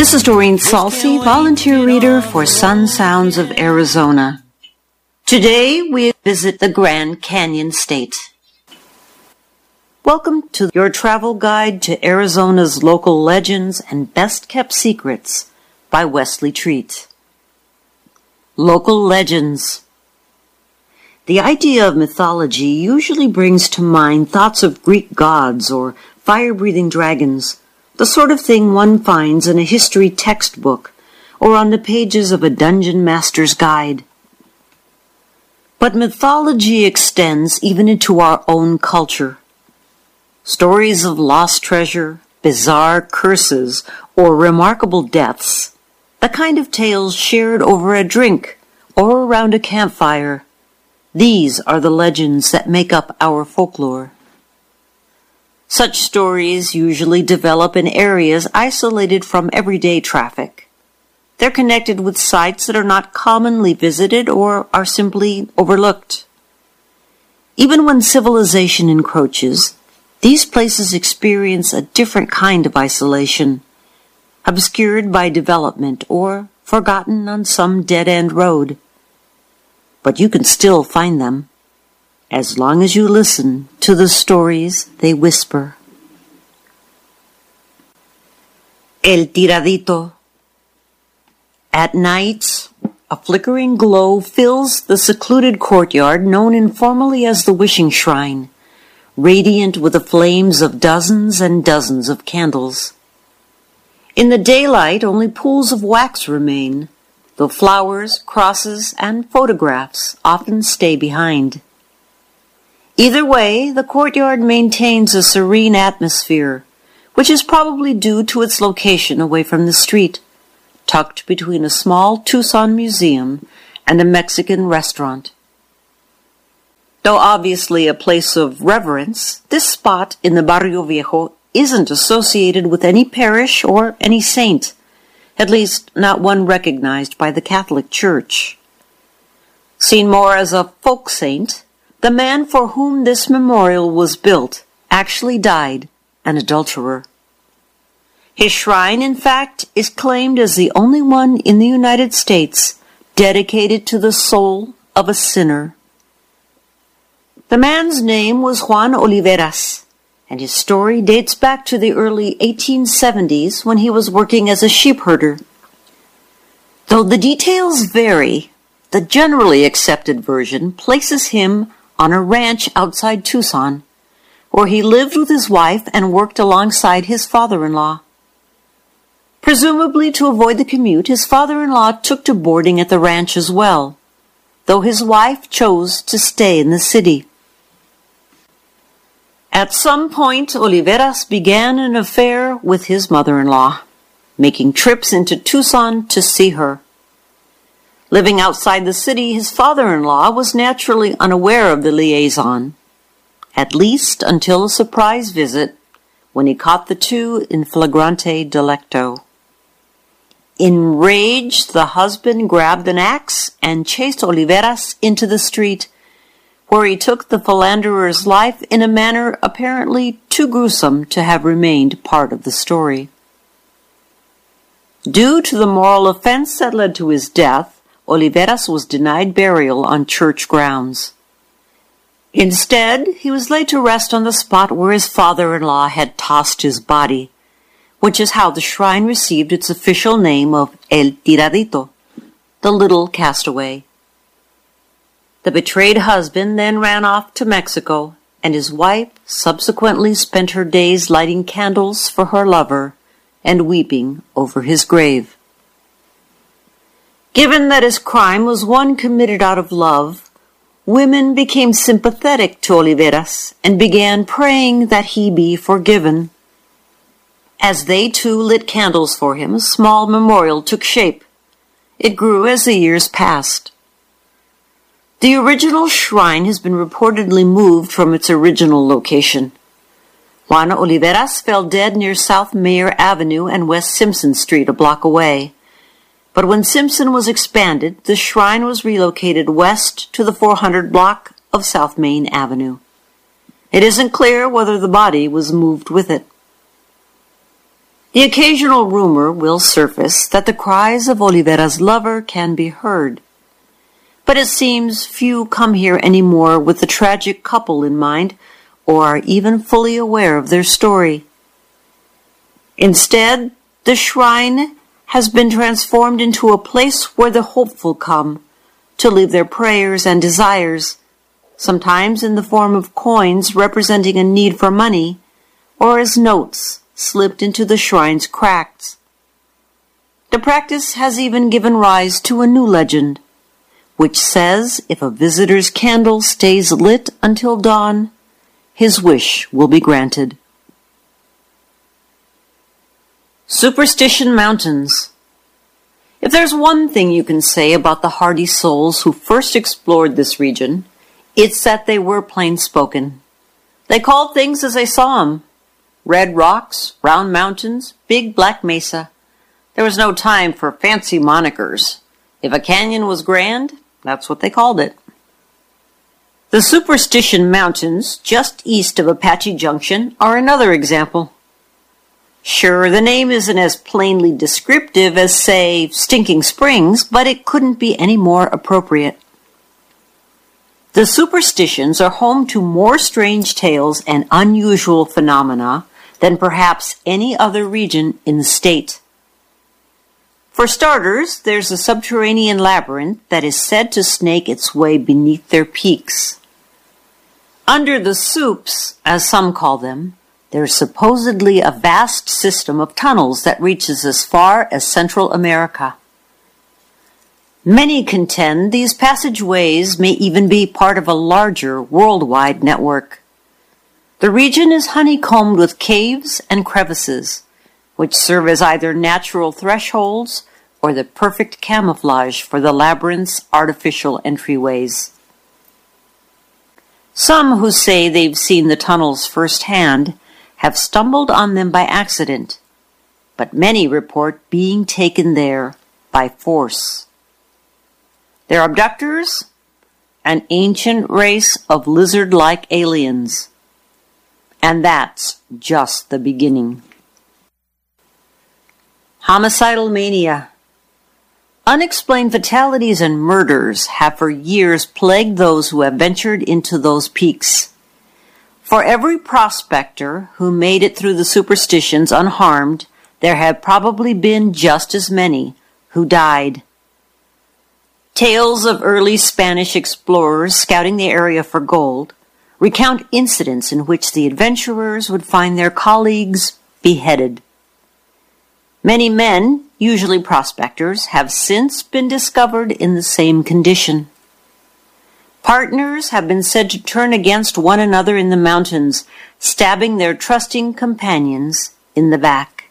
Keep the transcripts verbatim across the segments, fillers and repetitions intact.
This is Doreen Salsi, volunteer reader for Sun Sounds of Arizona. Today we visit the Grand Canyon State. Welcome to your travel guide to Arizona's local legends and best-kept secrets by Wesley Treat. Local legends. The idea of mythology usually brings to mind thoughts of Greek gods or fire-breathing dragons, the sort of thing one finds in a history textbook or on the pages of a dungeon master's guide. But mythology extends even into our own culture. Stories of lost treasure, bizarre curses, or remarkable deaths, the kind of tales shared over a drink or around a campfire. These are the legends that make up our folklore. Such stories usually develop in areas isolated from everyday traffic. They're connected with sites that are not commonly visited or are simply overlooked. Even when civilization encroaches, these places experience a different kind of isolation, obscured by development or forgotten on some dead-end road. But you can still find them, as long as you listen to the stories they whisper. El Tiradito. At night, a flickering glow fills the secluded courtyard known informally as the Wishing Shrine, radiant with the flames of dozens and dozens of candles. In the daylight, only pools of wax remain, though flowers, crosses, and photographs often stay behind. Either way, the courtyard maintains a serene atmosphere, which is probably due to its location away from the street, tucked between a small Tucson museum and a Mexican restaurant. Though obviously a place of reverence, this spot in the Barrio Viejo isn't associated with any parish or any saint, at least not one recognized by the Catholic Church. Seen more as a folk saint, the man for whom this memorial was built actually died an adulterer. His shrine, in fact, is claimed as the only one in the United States dedicated to the soul of a sinner. The man's name was Juan Oliveras, and his story dates back to the early eighteen seventies when he was working as a sheep herder. Though the details vary, the generally accepted version places him on a ranch outside Tucson, where he lived with his wife and worked alongside his father-in-law. Presumably to avoid the commute, his father-in-law took to boarding at the ranch as well, though his wife chose to stay in the city. At some point, Oliveras began an affair with his mother-in-law, making trips into Tucson to see her. Living outside the city, his father-in-law was naturally unaware of the liaison, at least until a surprise visit when he caught the two in flagrante delicto. Enraged, the husband grabbed an axe and chased Oliveras into the street, where he took the philanderer's life in a manner apparently too gruesome to have remained part of the story. Due to the moral offense that led to his death, Oliveras was denied burial on church grounds. Instead, he was laid to rest on the spot where his father-in-law had tossed his body, which is how the shrine received its official name of El Tiradito, the little castaway. The betrayed husband then ran off to Mexico, and his wife subsequently spent her days lighting candles for her lover and weeping over his grave. Given that his crime was one committed out of love, women became sympathetic to Oliveras and began praying that he be forgiven. As they too lit candles for him, a small memorial took shape. It grew as the years passed. The original shrine has been reportedly moved from its original location. Juan Oliveras fell dead near South Mayer Avenue and West Simpson Street, a block away. But when Simpson was expanded, the shrine was relocated west to the four hundred block of South Main Avenue. It isn't clear whether the body was moved with it. The occasional rumor will surface that the cries of Olivera's lover can be heard, but it seems few come here anymore with the tragic couple in mind or are even fully aware of their story. Instead, the shrine has been transformed into a place where the hopeful come to leave their prayers and desires, sometimes in the form of coins representing a need for money, or as notes slipped into the shrine's cracks. The practice has even given rise to a new legend, which says if a visitor's candle stays lit until dawn, his wish will be granted. Superstition Mountains. If there's one thing you can say about the hardy souls who first explored this region, it's that they were plain-spoken. They called things as they saw them. Red rocks, round mountains, big black mesa. There was no time for fancy monikers. If a canyon was grand, that's what they called it. The Superstition Mountains, just east of Apache Junction, are another example. Sure, the name isn't as plainly descriptive as, say, Stinking Springs, but it couldn't be any more appropriate. The Superstitions are home to more strange tales and unusual phenomena than perhaps any other region in the state. For starters, there's a subterranean labyrinth that is said to snake its way beneath their peaks. Under the soups, as some call them, there's supposedly a vast system of tunnels that reaches as far as Central America. Many contend these passageways may even be part of a larger worldwide network. The region is honeycombed with caves and crevices, which serve as either natural thresholds or the perfect camouflage for the labyrinth's artificial entryways. Some who say they've seen the tunnels firsthand have stumbled on them by accident, but many report being taken there by force. Their abductors? An ancient race of lizard-like aliens. And that's just the beginning. Homicidal mania. Unexplained fatalities and murders have for years plagued those who have ventured into those peaks. For every prospector who made it through the Superstitions unharmed, there have probably been just as many who died. Tales of early Spanish explorers scouting the area for gold recount incidents in which the adventurers would find their colleagues beheaded. Many men, usually prospectors, have since been discovered in the same condition. Partners have been said to turn against one another in the mountains, stabbing their trusting companions in the back.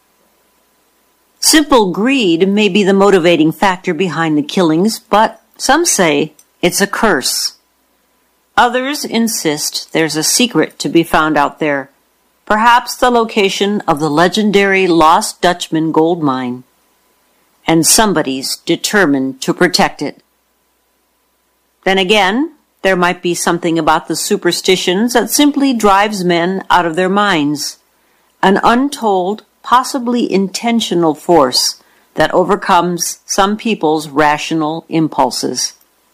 Simple greed may be the motivating factor behind the killings, but some say it's a curse. Others insist there's a secret to be found out there, perhaps the location of the legendary Lost Dutchman gold mine, and somebody's determined to protect it. Then again, there might be something about the Superstitions that simply drives men out of their minds, an untold, possibly intentional force that overcomes some people's rational impulses.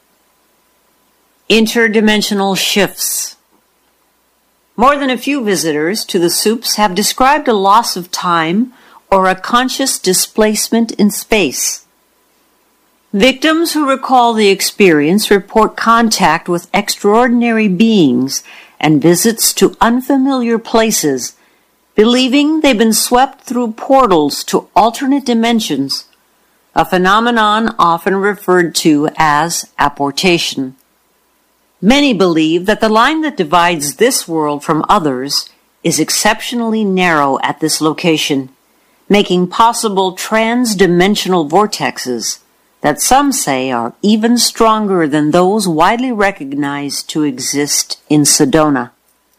Interdimensional shifts. More than a few visitors to the Soups have described a loss of time or a conscious displacement in space. Victims who recall the experience report contact with extraordinary beings and visits to unfamiliar places, believing they've been swept through portals to alternate dimensions, a phenomenon often referred to as apportation. Many believe that the line that divides this world from others is exceptionally narrow at this location, making possible trans-dimensional vortexes that some say are even stronger than those widely recognized to exist in Sedona.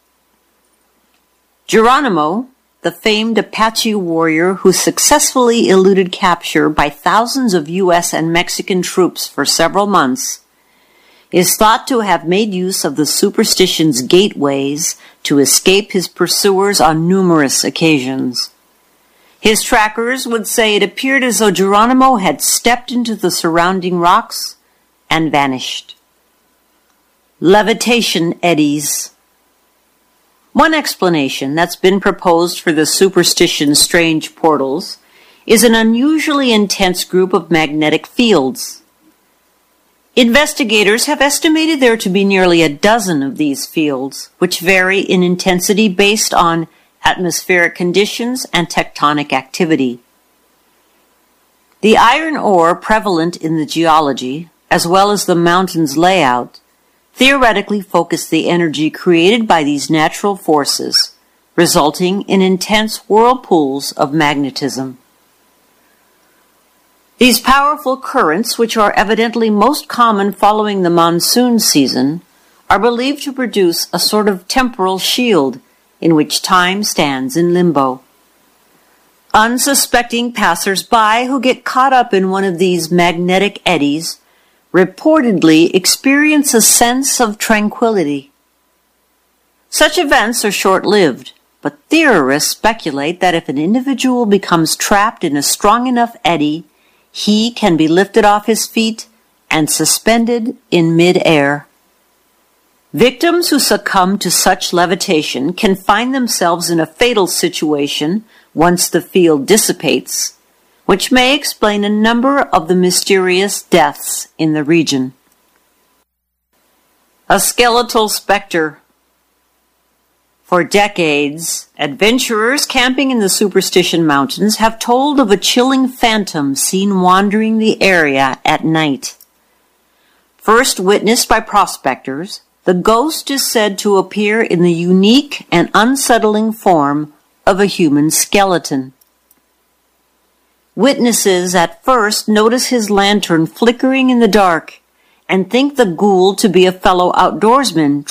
Geronimo, the famed Apache warrior who successfully eluded capture by thousands of U S and Mexican troops for several months, is thought to have made use of the Superstition's gateways to escape his pursuers on numerous occasions. His trackers would say it appeared as though Geronimo had stepped into the surrounding rocks and vanished. Levitation eddies. One explanation that's been proposed for the superstition strange portals is an unusually intense group of magnetic fields. Investigators have estimated there to be nearly a dozen of these fields, which vary in intensity based on atmospheric conditions and tectonic activity. The iron ore prevalent in the geology, as well as the mountain's layout, theoretically focus the energy created by these natural forces, resulting in intense whirlpools of magnetism. These powerful currents, which are evidently most common following the monsoon season, are believed to produce a sort of temporal shield in which time stands in limbo. Unsuspecting passers-by who get caught up in one of these magnetic eddies reportedly experience a sense of tranquility. Such events are short-lived, but theorists speculate that if an individual becomes trapped in a strong enough eddy, he can be lifted off his feet and suspended in mid-air. Victims who succumb to such levitation can find themselves in a fatal situation once the field dissipates, which may explain a number of the mysterious deaths in the region. A skeletal specter. For decades, adventurers camping in the Superstition Mountains have told of a chilling phantom seen wandering the area at night. First witnessed by prospectors, the ghost is said to appear in the unique and unsettling form of a human skeleton. Witnesses at first notice his lantern flickering in the dark and think the ghoul to be a fellow outdoorsman